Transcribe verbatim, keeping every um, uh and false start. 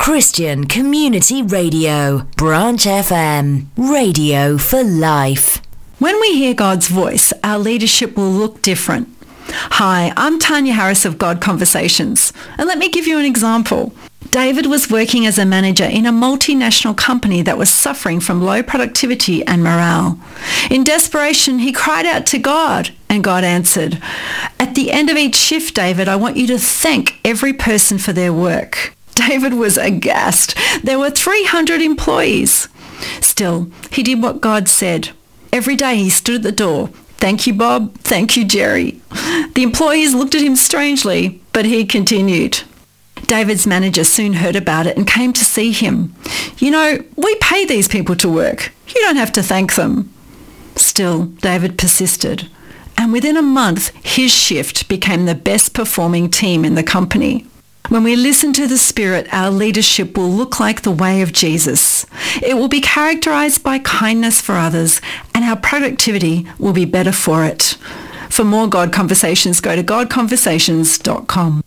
Christian Community Radio, Branch F M, radio for life. When we hear God's voice, our leadership will look different. Hi, I'm Tanya Harris of God Conversations, and let me give you an example. David was working as a manager in a multinational company that was suffering from low productivity and morale. In desperation, he cried out to God, and God answered, "At the end of each shift, David, I want you to thank every person for their work." David was aghast. There were three hundred employees. Still, he did what God said. Every day he stood at the door. "Thank you, Bob. Thank you, Jerry." The employees looked at him strangely, but he continued. David's manager soon heard about it and came to see him. "You know, we pay these people to work. You don't have to thank them." Still, David persisted. And within a month, his shift became the best performing team in the company. When we listen to the Spirit, our leadership will look like the way of Jesus. It will be characterized by kindness for others, and our productivity will be better for it. For more God Conversations, go to god conversations dot com.